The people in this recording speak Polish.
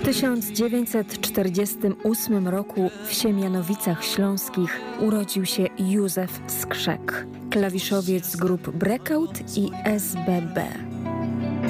1948 roku w Siemianowicach Śląskich urodził się Józef Skrzek, klawiszowiec grup Breakout i SBB.